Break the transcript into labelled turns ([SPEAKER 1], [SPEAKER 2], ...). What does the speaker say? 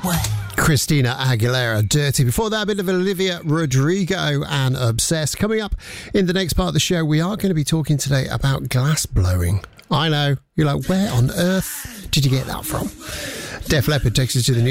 [SPEAKER 1] Christina Aguilera, Dirty. Before that, a bit of Olivia Rodrigo and Obsessed. Coming up in the next part of the show, we are going to be talking today about glass blowing. I know, you're like, where on earth did you get that from? Def Leppard takes us to the news.